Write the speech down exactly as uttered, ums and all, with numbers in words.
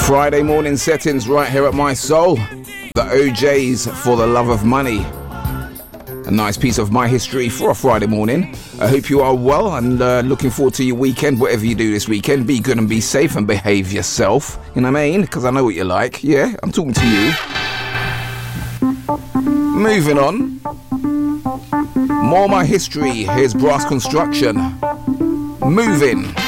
Friday morning settings right here at My Soul. The O Js for the Love of Money. A nice piece of my history for a Friday morning. I hope you are well and uh, looking forward to your weekend. Whatever you do this weekend, be good and be safe and behave yourself. You know what I mean? Because I know what you like. Yeah, I'm talking to you. Moving on. More my history. Here's Brass Construction. Moving.